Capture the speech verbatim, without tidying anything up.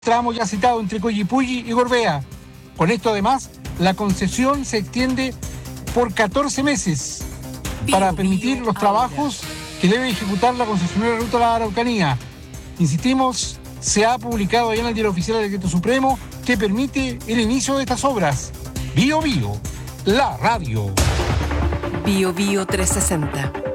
tramo ya citado entre Coyipulli y Gorbea. Con esto además, la concesión se extiende por catorce meses para permitir los trabajos que debe ejecutar la concesionaria Ruta de la Araucanía. Insistimos, se ha publicado ya en el Diario Oficial del Decreto Supremo que permite el inicio de estas obras. Bio Bio, la radio. Bio Bio trescientos sesenta.